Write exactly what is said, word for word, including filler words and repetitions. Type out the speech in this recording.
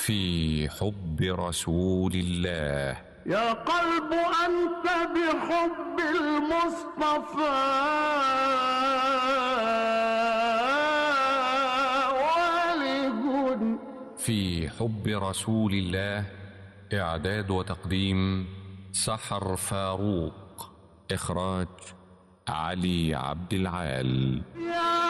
في حب رسول الله. يا قلب أنت بحب المصطفى والغ. في حب رسول الله. إعداد وتقديم سحر فاروق. إخراج علي عبد العال.